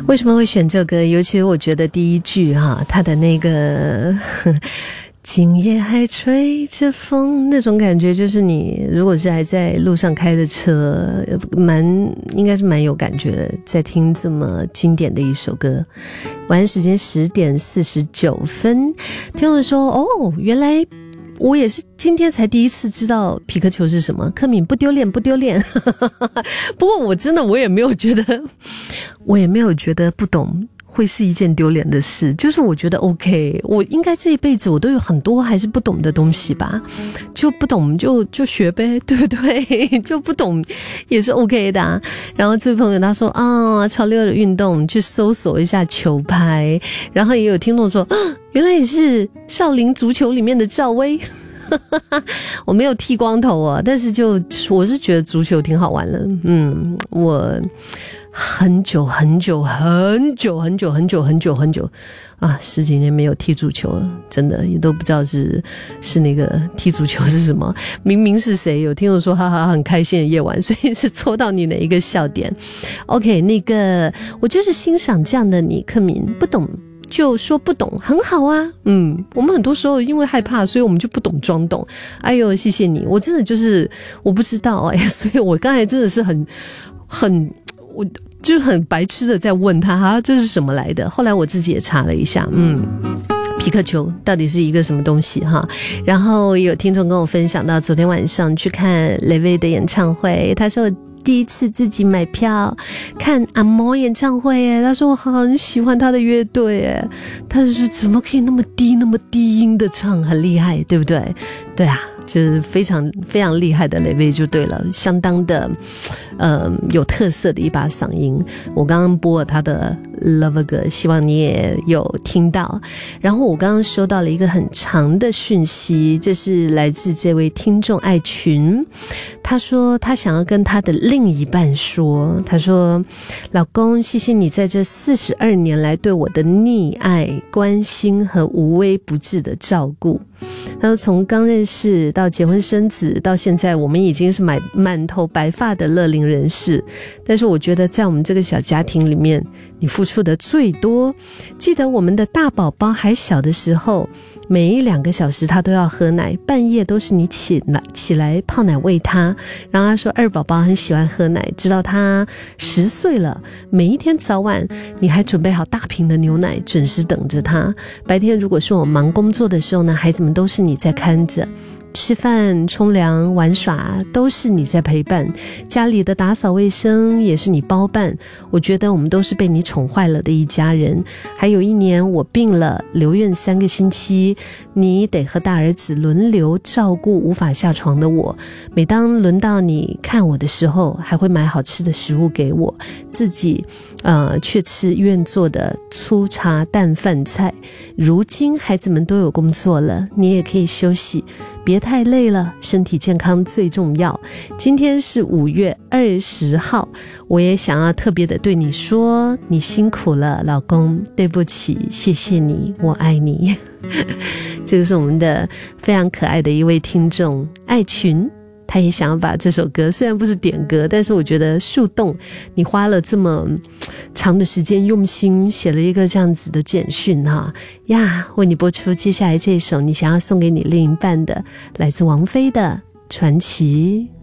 为什么会选这歌？尤其我觉得第一句它的那个今夜还吹着风，那种感觉就是你如果是还在路上开着车，应该是蛮有感觉的，在听这么经典的一首歌。晚安时间10点49分，听众说原来我也是今天才第一次知道皮克球是什么。柯敏不丢脸不丢脸不过我也没有觉得不懂会是一件丢脸的事，就是我觉得 OK， 我应该这一辈子我都有很多还是不懂的东西吧，就不懂就学呗，对不对？就不懂也是 OK 的然后这位朋友他说潮流的运动去搜索一下球拍，然后也有听众说原来也是少林足球里面的赵薇我没有剃光头但是我是觉得足球挺好玩的。我很久十几年没有踢足球了，真的也都不知道是那个踢足球是什么。明明是谁有听众说哈哈很开心的夜晚，所以是戳到你哪一个笑点。 OK， 那个我就是欣赏这样的你，柯敏，不懂就说不懂很好啊。我们很多时候因为害怕，所以我们就不懂装懂。哎呦谢谢你，我真的就是我不知道所以我刚才真的是我就很白痴的在问他这是什么来的。后来我自己也查了一下皮克球到底是一个什么东西然后有听众跟我分享到昨天晚上去看雷薇的演唱会，他说第一次自己买票看阿嬷演唱会耶，他说我很喜欢他的乐队耶，他就是怎么可以那么低音的唱，很厉害对不对？对啊，就是非常非常厉害的雷薇就对了，相当的有特色的一把嗓音。我刚刚播了他的 Love 歌，希望你也有听到。然后我刚刚收到了一个很长的讯息，这是来自这位听众爱群，他说他想要跟他的另一半说，他说老公，谢谢你在这42年来对我的溺爱、关心和无微不至的照顾。他说从刚认识到结婚生子到现在，我们已经是满头白发的乐龄人士，但是我觉得在我们这个小家庭里面，你付出的最多。记得我们的大宝宝还小的时候，每2个小时他都要喝奶，半夜都是你起来泡奶喂他。然后他说二宝宝很喜欢喝奶，直到他10岁了，每一天早晚你还准备好大瓶的牛奶，准时等着他。白天如果是我忙工作的时候呢，孩子们都是你在看着，吃饭、冲凉、玩耍都是你在陪伴，家里的打扫卫生也是你包办。我觉得我们都是被你宠坏了的一家人。还有1年我病了，留院3个星期，你得和大儿子轮流照顾无法下床的我。每当轮到你看我的时候，还会买好吃的食物给我，自己却吃医院做的粗茶淡饭菜。如今孩子们都有工作了，你也可以休息，别太累了，身体健康最重要。今天是5月20号，我也想要特别的对你说，你辛苦了老公，对不起，谢谢你，我爱你这个是我们的非常可爱的一位听众爱群，他也想要把这首歌，虽然不是点歌，但是我觉得树洞你花了这么长的时间用心写了一个这样子的简讯为你播出接下来这一首你想要送给你另一半的，来自王菲的传奇。